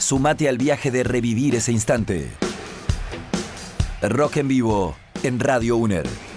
Sumate al viaje de revivir ese instante. Rock en vivo en Radio UNER.